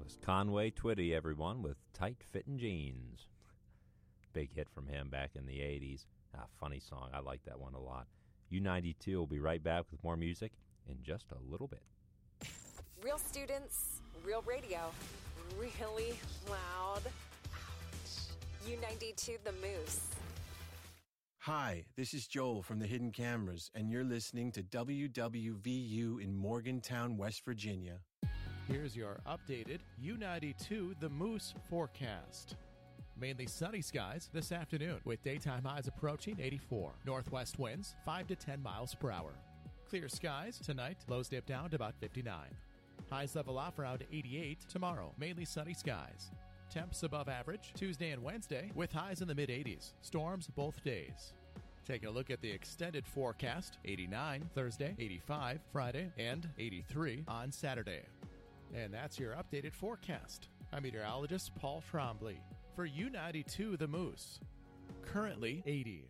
Conway Twitty, everyone, with tight-fitting jeans. Big hit from him back in the 80s. Funny song. I like that one a lot. U92 will be right back with more music in just a little bit. Real students, real radio, really loud. Ouch. U92 The Moose. Hi, this is Joel from the Hidden Cameras, and you're listening to WWVU in Morgantown, West Virginia. Here's your updated U92 The Moose forecast. Mainly sunny skies this afternoon with daytime highs approaching 84. Northwest winds 5 to 10 miles per hour. Clear skies tonight, lows dip down to about 59. Highs level off around 88 tomorrow, mainly sunny skies. Temps above average Tuesday and Wednesday with highs in the mid-80s. Storms both days. Taking a look at the extended forecast, 89 Thursday, 85 Friday, and 83 on Saturday. And that's your updated forecast. I'm meteorologist Paul Trombley for U92 The Moose. Currently 80.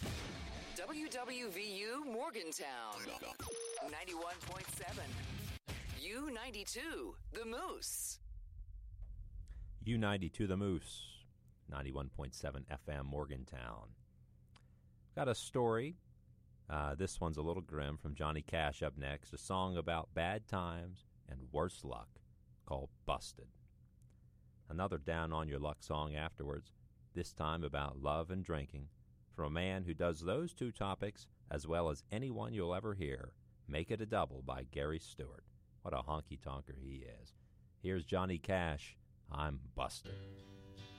WWVU Morgantown 91.7. U92 The Moose. U92 The Moose, 91.7 FM Morgantown. Got a story. This one's a little grim from Johnny Cash up next. A song about bad times and worse luck called Busted. Another down-on-your-luck song afterwards, this time about love and drinking, from a man who does those two topics as well as anyone you'll ever hear. Make It a Double by Gary Stewart. What a honky-tonker he is. Here's Johnny Cash, I'm Busted.